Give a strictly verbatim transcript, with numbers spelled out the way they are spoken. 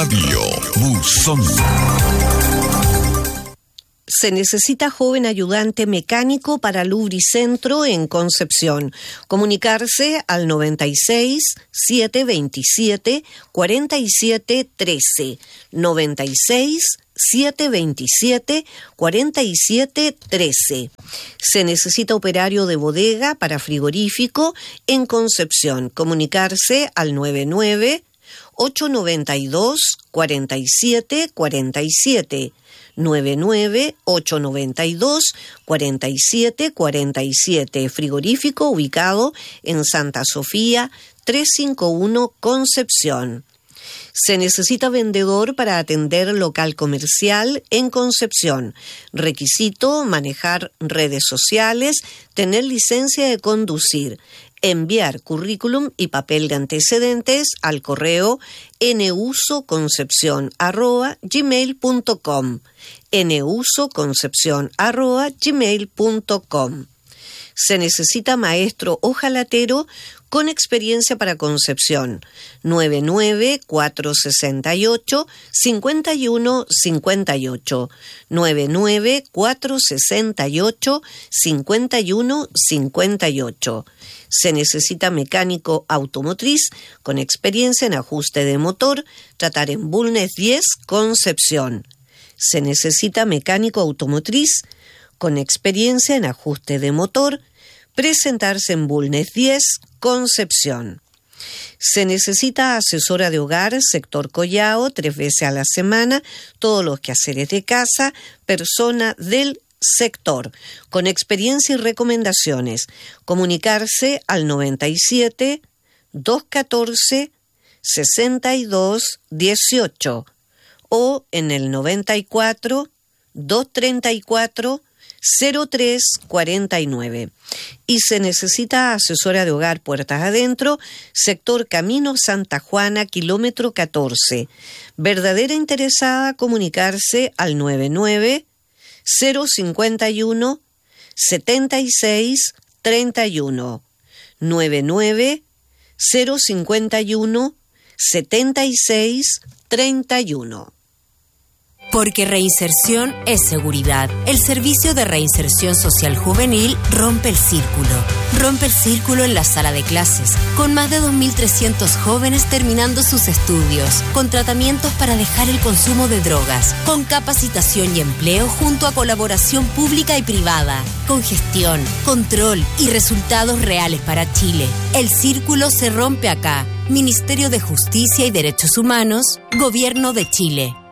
Radio Buzón. Se necesita joven ayudante mecánico para Lubricentro en Concepción. Comunicarse al noventa y seis, setecientos veintisiete, cuarenta y siete trece. noventa y seis, setecientos veintisiete, cuarenta y siete trece. Se necesita operario de bodega para frigorífico en Concepción. Comunicarse al noventa y nueve, ochocientos noventa y dos, cuarenta y siete cuarenta y siete. noventa y nueve, ochocientos noventa y dos, cuarenta y siete cuarenta y siete. Frigorífico ubicado en Santa Sofía, trescientos cincuenta y uno Concepción. Se necesita vendedor para atender local comercial en Concepción. Requisito: manejar redes sociales, tener licencia de conducir. Enviar currículum y papel de antecedentes al correo nusoconcepcion arroba gmail punto com. nusoconcepcion arroba gmail punto com. Se necesita maestro ojalatero con experiencia para Concepción. nueve nueve, cuatro seis ocho, cinco uno cinco ocho. nueve nueve, cuatro seis ocho, cinco uno cinco ocho. Se necesita mecánico automotriz con experiencia en ajuste de motor, tratar en Bulnes diez, Concepción. Se necesita mecánico automotriz con experiencia en ajuste de motor, presentarse en Bulnes diez, Concepción. Se necesita asesora de hogar, sector Collao, tres veces a la semana, todos los quehaceres de casa, persona del sector, con experiencia y recomendaciones. Comunicarse al noventa y siete, doscientos catorce, sesenta y dos dieciocho o en el noventa y cuatro, doscientos treinta y cuatro, cero tres cuarenta y nueve. Y se necesita asesora de hogar puertas adentro, sector Camino Santa Juana, kilómetro catorce. Verdadera interesada, comunicarse al noventa y nueve, cero cincuenta y uno, setenta y seis treinta y uno. noventa y nueve, cero cincuenta y uno, setenta y seis treinta y uno. Porque reinserción es seguridad. El Servicio de Reinserción Social Juvenil rompe el círculo. Rompe el círculo en la sala de clases, con más de dos mil trescientos jóvenes terminando sus estudios, con tratamientos para dejar el consumo de drogas, con capacitación y empleo junto a colaboración pública y privada, con gestión, control y resultados reales para Chile. El círculo se rompe acá. Ministerio de Justicia y Derechos Humanos, Gobierno de Chile.